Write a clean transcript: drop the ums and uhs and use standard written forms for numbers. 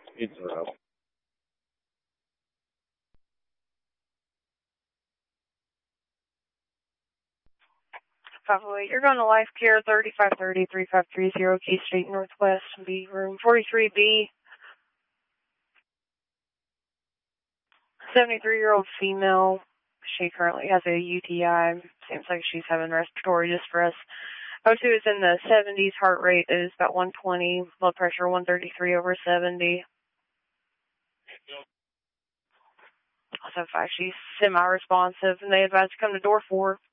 It's rough. 508, you're going to Life Care 3530-3530 Key Street Northwest, B room 43B. 73-year-old female. She currently has a UTI. Seems like she's having respiratory distress. O2 is in the 70s. Heart rate is about 120. Blood pressure 133/70. Also, 5, she's semi-responsive, and they advise to come to door 4.